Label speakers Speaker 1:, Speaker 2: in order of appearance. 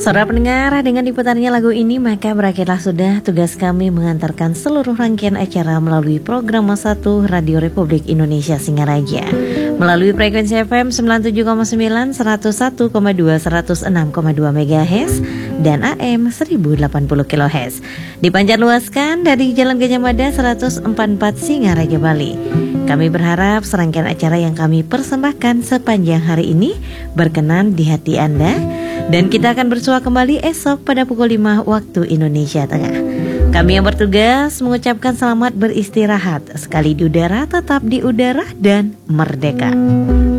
Speaker 1: Saudara pendengar, dengan diputarnya lagu ini maka berakhirlah sudah tugas kami mengantarkan seluruh rangkaian acara melalui program 1 Radio Republik Indonesia Singaraja. Melalui frekuensi FM 97,9, 101,2, 106,2 MHz dan AM 1080 kHz. Dipancar luaskan dari Jalan Gajah Mada 144 Singaraja, Bali. Kami berharap serangkaian acara yang kami persembahkan sepanjang hari ini berkenan di hati Anda. Dan kita akan bersua kembali esok pada pukul 5 waktu Indonesia Tengah. Kami yang bertugas mengucapkan selamat beristirahat. Sekali di udara, tetap di udara dan merdeka.